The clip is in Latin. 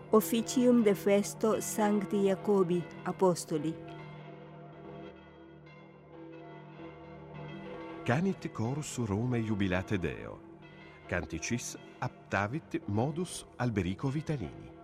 Officium de festo Sancti Jacobi Apostoli. Canit chorus Romae jubilate Deo. Canticis aptavit modus Alberico Vitalini.